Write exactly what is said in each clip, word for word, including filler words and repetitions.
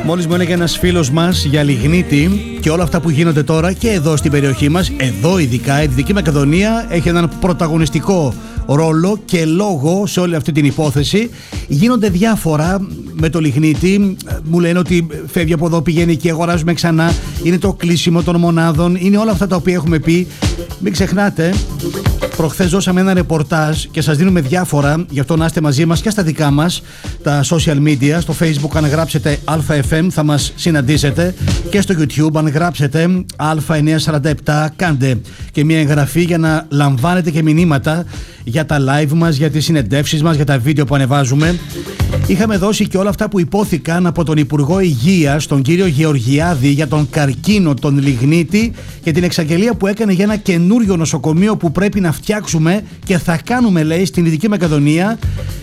Μόλις μου έλεγε ένας φίλος μας για λιγνίτη και όλα αυτά που γίνονται τώρα και εδώ στην περιοχή μας, εδώ ειδικά η Δυτική Μακεδονία έχει έναν πρωταγωνιστικό ρόλο και λόγο σε όλη αυτή την υπόθεση. Γίνονται διάφορα με το λιγνίτη. Μου λένε ότι φεύγει από εδώ, πηγαίνει και αγοράζουμε ξανά. Είναι το κλείσιμο των μονάδων. Είναι όλα αυτά τα οποία έχουμε πει. Μην ξεχνάτε, προχθές δώσαμε ένα ρεπορτάζ και σας δίνουμε διάφορα. Γι' αυτό να είστε μαζί μας και στα δικά μας τα social media. Στο Facebook, αν γράψετε ΑΕΦ θα μας συναντήσετε. Και στο YouTube, αν γράψετε Α εννιακόσια σαράντα επτά, κάντε και μια εγγραφή για να λαμβάνετε και μηνύματα για τα live μας, για τις συνεντεύσεις μας, για τα βίντεο που ανεβάζουμε. Είχαμε δώσει και όλα αυτά που υπόθηκαν από τον Υπουργό Υγείας, τον κύριο Γεωργιάδη, για τον καρκίνο, τον λιγνίτη και την εξαγγελία που έκανε για ένα καινούριο νοσοκομείο που πρέπει να φτιάξουμε και θα κάνουμε, λέει, στην Δυτική Μακεδονία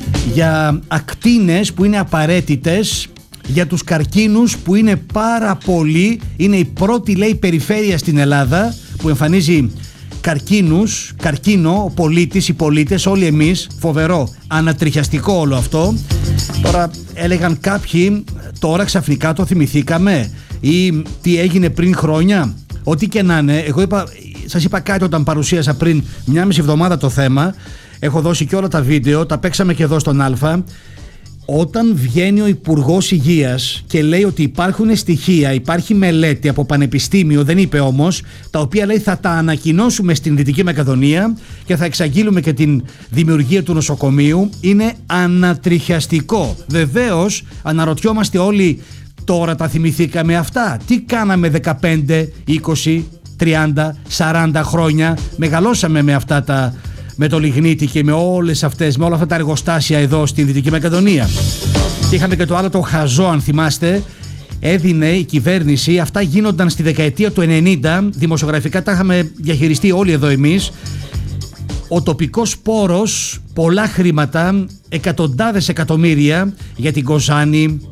για ακτίνες που είναι απαραίτητες για τους καρκίνους που είναι πάρα πολλοί. Είναι η πρώτη, λέει, περιφέρεια στην Ελλάδα που εμφανίζει καρκίνους, καρκίνο, ο πολίτης, οι πολίτες, όλοι εμείς. Φοβερό, ανατριχιαστικό όλο αυτό. Τώρα έλεγαν κάποιοι, τώρα ξαφνικά το θυμηθήκαμε ή τι έγινε πριν χρόνια. Ό,τι και να είναι, εγώ είπα, σας είπα κάτι όταν παρουσίασα πριν μια μισή εβδομάδα το θέμα. Έχω δώσει και όλα τα βίντεο, τα παίξαμε και εδώ στον Α. Όταν βγαίνει ο Υπουργός Υγείας και λέει ότι υπάρχουν στοιχεία, υπάρχει μελέτη από πανεπιστήμιο, δεν είπε όμως, τα οποία, λέει, θα τα ανακοινώσουμε στην Δυτική Μακεδονία και θα εξαγγείλουμε και την δημιουργία του νοσοκομείου, είναι ανατριχιαστικό. Βεβαίως αναρωτιόμαστε όλοι, τώρα τα θυμηθήκαμε αυτά? Τι κάναμε δεκαπέντε, είκοσι, τριάντα, σαράντα χρόνια? Μεγαλώσαμε με αυτά τα... με το λιγνίτη και με όλες αυτές, με όλα αυτά τα εργοστάσια εδώ στην Δυτική Μακεδονία. Και είχαμε και το άλλο το χαζό, αν θυμάστε, έδινε η κυβέρνηση, αυτά γίνονταν στη δεκαετία του ενενήντα, δημοσιογραφικά τα είχαμε διαχειριστεί όλοι εδώ εμείς. Ο τοπικός πόρος, πολλά χρήματα, εκατοντάδες εκατομμύρια για την Κοζάνη,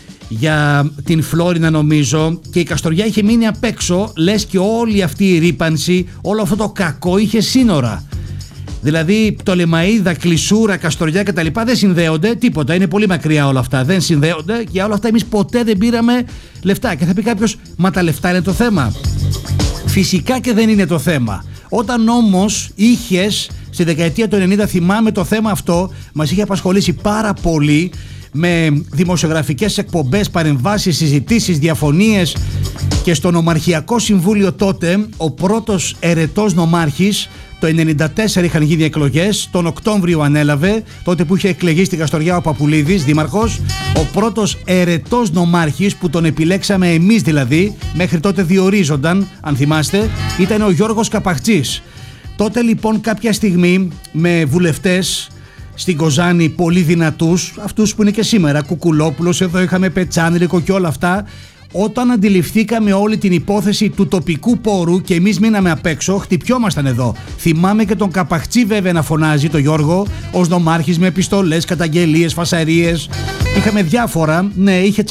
για την Φλόρινα νομίζω, και η Καστοριά είχε μείνει απ' έξω, λες και όλη αυτή η ρύπανση, όλο αυτό το κακό είχε σύνορα. Δηλαδή Πτολεμαΐδα, Κλεισούρα, Καστοριά κτλ. Δεν συνδέονται τίποτα. Είναι πολύ μακριά όλα αυτά. Δεν συνδέονται και για όλα αυτά εμείς ποτέ δεν πήραμε λεφτά. Και θα πει κάποιος, μα τα λεφτά είναι το θέμα? Φυσικά και δεν είναι το θέμα. Όταν όμως είχες στη δεκαετία του ενενήντα, θυμάμαι το θέμα αυτό, μας είχε απασχολήσει πάρα πολύ με δημοσιογραφικές εκπομπές, παρεμβάσεις, συζητήσεις, διαφωνίες. Και στο Νομαρχιακό Συμβούλιο τότε, ο πρώτος ερετός νομάρχης, το ενενήντα τέσσερα είχαν γίνει εκλογές, τον Οκτώβριο ανέλαβε, τότε που είχε εκλεγεί στην Καστοριά ο Παπουλίδης, δήμαρχος. Ο πρώτος ερετός νομάρχης που τον επιλέξαμε εμείς δηλαδή, μέχρι τότε διορίζονταν, αν θυμάστε, ήταν ο Γιώργος Καπαχτζής. Τότε λοιπόν κάποια στιγμή με βουλευτές στην Κοζάνη πολύ δυνατούς, αυτούς που είναι και σήμερα, Κουκουλόπουλος, εδώ είχαμε Πετσάνρικο και όλα αυτά, όταν αντιληφθήκαμε όλη την υπόθεση του τοπικού πόρου και εμείς μείναμε απ' έξω, χτυπιόμασταν εδώ. Θυμάμαι και τον Καπαχτζή βέβαια να φωνάζει, το Γιώργο, ως νομάρχης, με επιστολές, καταγγελίες, φασαρίες. Είχαμε διάφορα, ναι, είχε